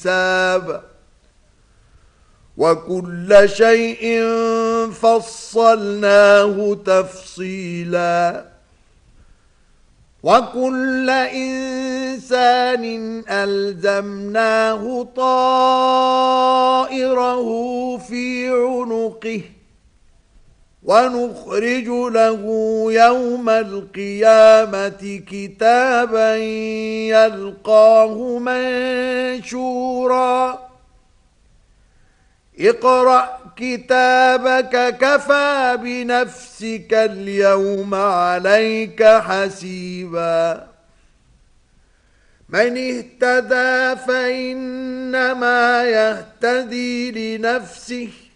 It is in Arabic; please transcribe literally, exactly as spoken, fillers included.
حساب وكل شيء فصلناه تفصيلا وكل إنسان ألزمناه طائره في عنقه ونخرج له يوم القيامة كتابا يلقاه منشورا اقرأ كتابك كفى بنفسك اليوم عليك حسيبا من اهتدى فإنما يهتدي لنفسه